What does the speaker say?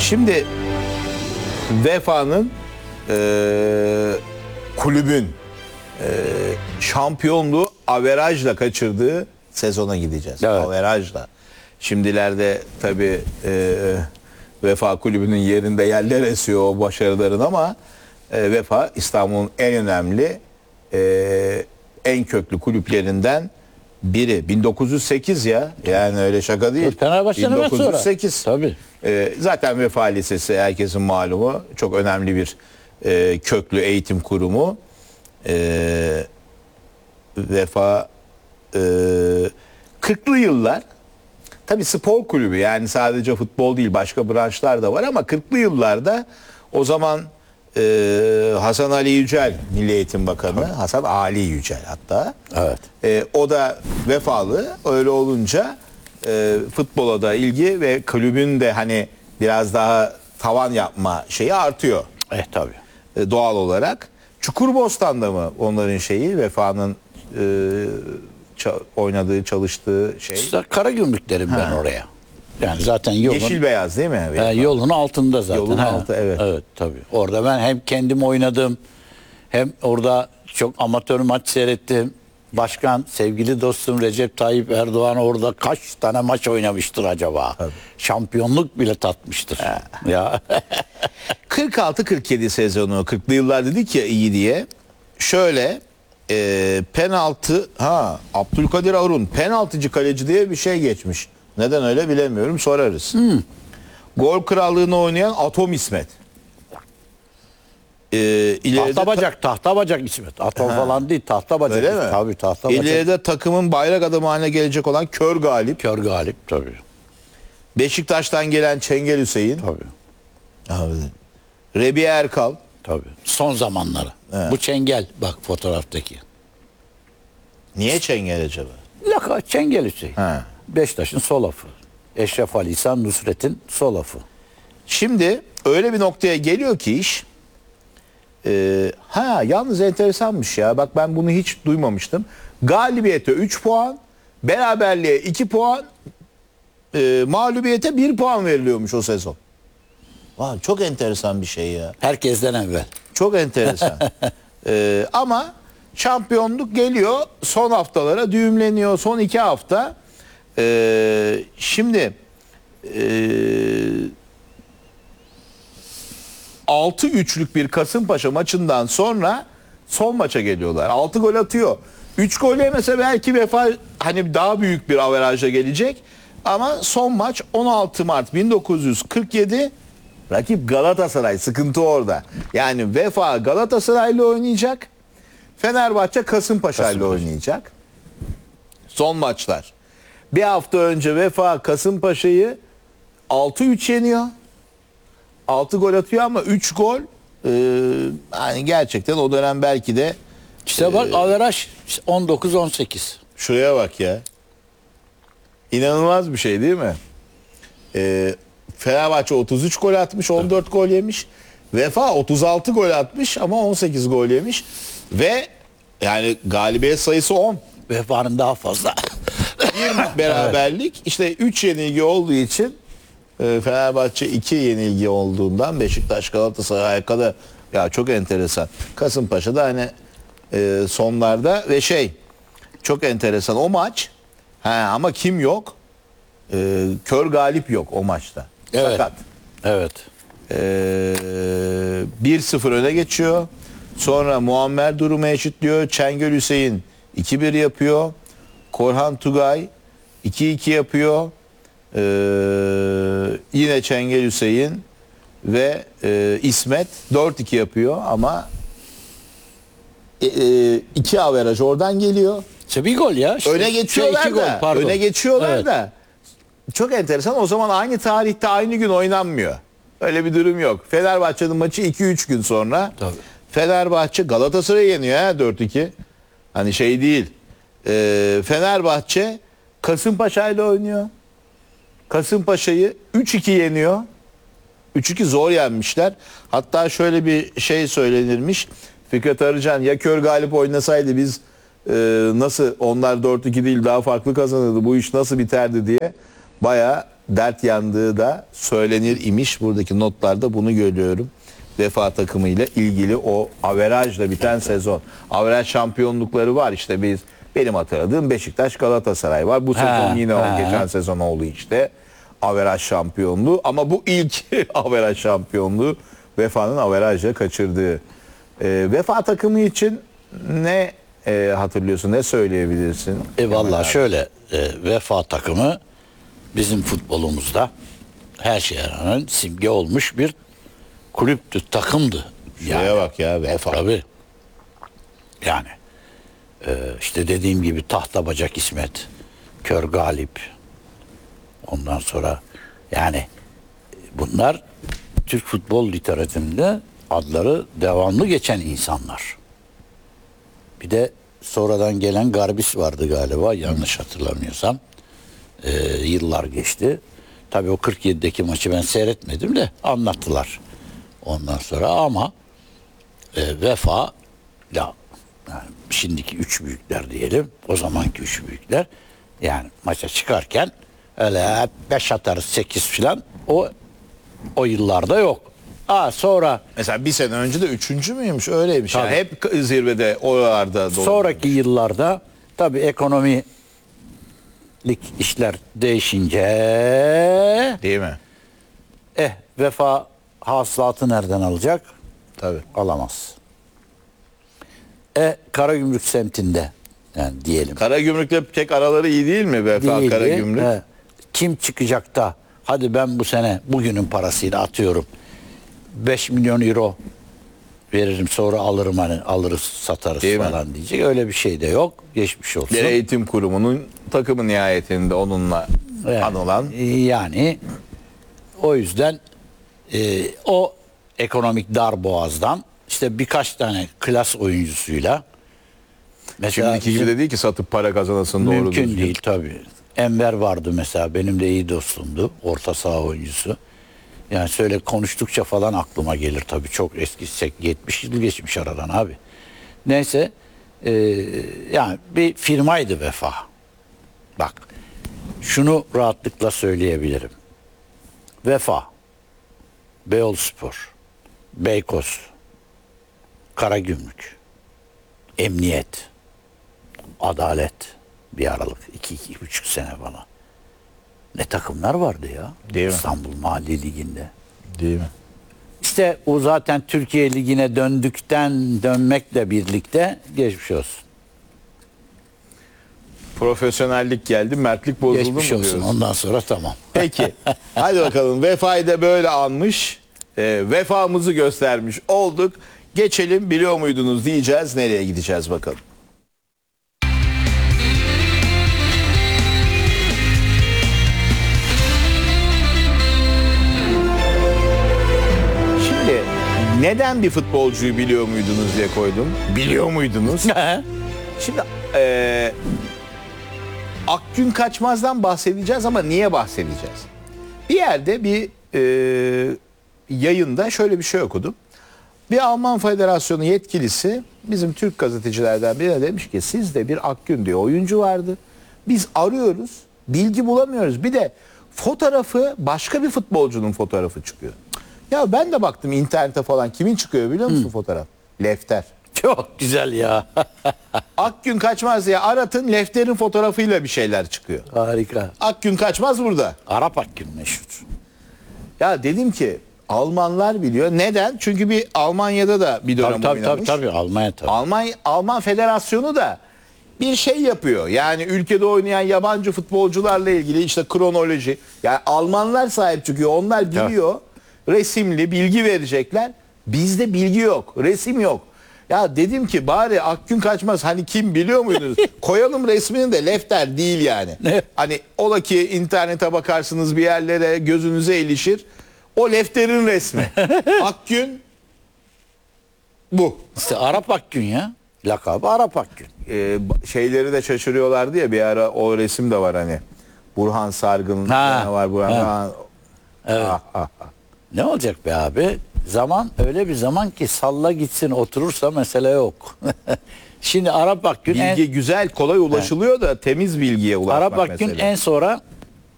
Şimdi Vefa'nın kulübün şampiyonluğu averajla kaçırdığı sezona gideceğiz. Evet. Averajla. Şimdilerde tabii Vefa kulübünün yerinde yerler esiyor o başarıların ama Vefa İstanbul'un en önemli en köklü kulüplerinden biri. 1908 ya. Yani öyle şaka değil. Fenerbahçe'nin hemen sonra. 1908. Tabii. Zaten Vefa Lisesi herkesin malumu. Çok önemli bir köklü eğitim kurumu. Vefa 40'lı yıllar tabii spor kulübü, yani sadece futbol değil başka branşlar da var ama 40'lı yıllarda o zaman Hasan Ali Yücel Milli Eğitim Bakanı, Hasan Ali Yücel hatta. Evet. O da vefalı. Öyle olunca futbola da ilgi ve kulübün de hani biraz daha tavan yapma şeyi artıyor. Tabii. Doğal olarak. Çukurbostan'da mı onların şeyi, Vefa'nın oynadığı, çalıştığı şey? İşte Karagümrük derim ben oraya. Yani zaten yolun, Yeşil beyaz değil mi? yolun altında zaten. Yolun altı, evet. Evet tabii. Orada ben hem kendim oynadım hem orada çok amatör maç seyrettim. Başkan, sevgili dostum Recep Tayyip Erdoğan orada kaç tane maç oynamıştır acaba? Tabii. Şampiyonluk bile tatmıştır. Ya. 46-47 sezonu, 40'lı yıllar dedik ya iyi diye. Şöyle penaltı, Abdülkadir Arun penaltıcı kaleci diye bir şey geçmiş. Neden öyle bilemiyorum, sorarız. Gol krallığını oynayan Atom İsmet. Tahta bacak İsmet. Atom falan değil, tahta bacak. Öyle mi? Tabii tahta bacak. İleride takımın bayrak adamı haline gelecek olan Kör Galip. Kör Galip tabii. Beşiktaş'tan gelen Çengel Hüseyin. Tabii. Rebiye Erkal. Tabii. Son zamanları. Evet. Bu Çengel bak fotoğraftaki. Niye Çengel acaba? Laka Çengel Hüseyin. He. Beşiktaş'ın sol afı. Eşref Ali İhsan Nusret'in sol afı. Şimdi öyle bir noktaya geliyor ki iş. Yalnız enteresanmış ya. Bak ben bunu hiç duymamıştım. Galibiyete 3 puan, beraberliğe 2 puan, mağlubiyete 1 puan veriliyormuş o sezon. Vay, çok enteresan bir şey ya. Herkesten evvel. Çok enteresan. Ama şampiyonluk geliyor, son haftalara düğümleniyor. Son 2 hafta. Şimdi 6-3'lük bir Kasımpaşa maçından sonra son maça geliyorlar. 6 gol atıyor. 3 gol yemese belki Vefa hani daha büyük bir averajla gelecek. Ama son maç 16 Mart 1947. Rakip Galatasaray. Sıkıntı orada. Yani Vefa Galatasaray'la oynayacak. Fenerbahçe Kasımpaşa'yla oynayacak. Son maçlar. Bir hafta önce Vefa Kasımpaşa'yı 6-3 yeniyor. 6 gol atıyor ama 3 gol hani gerçekten o dönem belki de İşte bak averaj 19-18. şuraya bak ya. İnanılmaz bir şey değil mi? Fenerbahçe 33 gol atmış, 14 gol yemiş. Vefa 36 gol atmış ama 18 gol yemiş. Ve yani galibiyet sayısı 10. Vefa'nın daha fazla. Bir beraberlik. İşte 3 yenilgi olduğu için Fenerbahçe 2 yenilgi olduğundan Beşiktaş Galatasaray kadar ya çok enteresan. Kasımpaşa'da hani sonlarda ve çok enteresan o maç. Ama kim yok? Kör Galip yok o maçta. Evet. Fakat Evet. 1-0 öne geçiyor. Sonra Muammer durumu eşitliyor. Çengel Hüseyin 2-1 yapıyor. Korhan Tugay 2-2 yapıyor. Yine Çengel Hüseyin ve İsmet 4-2 yapıyor ama 2 averaj oradan geliyor. İşte bir gol ya. İşte Öne geçiyorlar iki da. gol, pardon. Öne geçiyorlar Evet. da. Çok enteresan. O zaman aynı tarihte aynı gün oynanmıyor. Öyle bir durum yok. Fenerbahçe'nin maçı 2-3 gün sonra. Tabii. Fenerbahçe Galatasaray'ı yeniyor 4-2. Hani değil. Fenerbahçe Kasımpaşa ile oynuyor. Kasımpaşa'yı 3-2 yeniyor. 3-2 zor yenmişler. Hatta şöyle bir şey söylenirmiş. Fikret Arıcan ya Kör Galip oynasaydı biz nasıl onlar 4-2 değil daha farklı kazanırdı bu iş nasıl biterdi diye baya dert yandığı da söylenir imiş. Buradaki notlarda bunu görüyorum. Vefa takımıyla ilgili o averajla biten sezon. Averaj şampiyonlukları var işte benim hatırladığım Beşiktaş Galatasaray var. Bu sezon yine geçen sezon oldu işte. Averaj şampiyonluğu ama bu ilk averaj şampiyonluğu Vefa'nın averajla kaçırdığı. Vefa takımı için ne hatırlıyorsun, ne söyleyebilirsin? Vallahi şöyle Vefa takımı bizim futbolumuzda her şeye rağmen simge olmuş bir kulüptü, takımdı. Şuraya bak ya Vefa. Tabii. Yani işte dediğim gibi Tahta Bacak İsmet, Kör Galip, ondan sonra yani bunlar Türk futbol literatüründe adları devamlı geçen insanlar. Bir de sonradan gelen Garbis vardı galiba, yanlış hatırlamıyorsam. Yıllar geçti. Tabii o 47'deki maçı ben seyretmedim de anlattılar ondan sonra ama Vefa ya yani şimdiki üç büyükler diyelim, o zamanki üç büyükler yani maça çıkarken öyle 5 atarız 8 falan o yıllarda yok. Sonra Mesela bir sene önce de 3. müymüş? Öyleymiş. Yani hep zirvede oralarda. sonraki yıllarda tabii ekonomik işler değişince Değil mi? Vefa hasılatı nereden alacak? Tabii. Alamaz. Karagümrük semtinde yani diyelim. Karagümrük'le pek araları iyi değil mi Vefa Değildi. Karagümrük? Kim çıkacak da hadi ben bu sene bugünün parasıyla atıyorum 5 milyon euro veririm sonra alırım hani alırız satarız Değil mi? falan diyecek. Öyle bir şey de yok. Geçmiş olsun. Bir eğitim kurumunun takımı nihayetinde onunla anılan. Yani o yüzden o ekonomik darboğazdan işte birkaç tane klas oyuncusuyla mesela Şimdiki gibi de değil ki satıp para kazanasın doğru mümkün düzgün. değil tabii. Enver vardı mesela benim de iyi dostumdu. Orta saha oyuncusu. Yani söyle konuştukça falan aklıma gelir tabii. Çok eski 70 yıl geçmiş aradan abi. Neyse yani bir firmaydı Vefa. Bak şunu rahatlıkla söyleyebilirim. Vefa, Beyoğluspor, Beykoz, Karagümrük, Emniyet, Adalet bir aralık 2-2,5 sene falan. Ne takımlar vardı ya. Değil mi? İstanbul Mahalli Ligi'nde. Değil mi? İşte o zaten Türkiye Ligi'ne dönmekle birlikte geçmiş olsun. Profesyonellik geldi, mertlik bozuldu Geçmiş mu olsun. diyorsun? Ondan sonra tamam. Peki. Hadi bakalım. Vefa'yı da böyle anmış. Vefamızı göstermiş olduk. Geçelim biliyor muydunuz diyeceğiz. Nereye gideceğiz bakalım. Şimdi neden bir futbolcuyu biliyor muydunuz diye koydum. Biliyor muydunuz? Şimdi Akgün Kaçmaz'dan bahsedeceğiz ama niye bahsedeceğiz? Bir yerde bir yayında şöyle bir şey okudum. Bir Alman Federasyonu yetkilisi bizim Türk gazetecilerden birine demiş ki sizde bir Akgün diye oyuncu vardı. Biz arıyoruz, bilgi bulamıyoruz. Bir de fotoğrafı başka bir futbolcunun fotoğrafı çıkıyor. Ya ben de baktım internete falan kimin çıkıyor biliyor musun fotoğraf? Lefter. Çok güzel ya. Akgün Kaçmaz diye aratın Lefter'in fotoğrafıyla bir şeyler çıkıyor. Harika. Akgün Kaçmaz burada. Arap Akgün meşhur. Ya dedim ki Almanlar biliyor. Neden? Çünkü bir Almanya'da da bir dönem oynamış. Tabii Almanya tabii. Alman Federasyonu da bir şey yapıyor. Yani ülkede oynayan yabancı futbolcularla ilgili işte kronoloji. Yani Almanlar sahip çıkıyor. Onlar biliyor. Resimli bilgi verecekler. Bizde bilgi yok. Resim yok. Ya dedim ki bari Akgün Kaçmaz hani kim biliyor muydunuz? Koyalım resmini de Lefter değil yani. Hani ola ki internete bakarsınız bir yerlere gözünüze ilişir. O Lefter'in resmi. Akgün bu. İşte Arap Akgün ya. Lakabı Arap Akgün. Şeyleri de şaşırıyorlardı ya bir ara o resim de var hani. Burhan Sargın var Burhan. Evet. Ne olacak be abi? Zaman öyle bir zaman ki salla gitsin oturursa mesele yok. Şimdi Arap Akgün Bilgi güzel kolay ulaşılıyor da temiz bilgiye ulaşmak Arap Akgün mesele. en sonra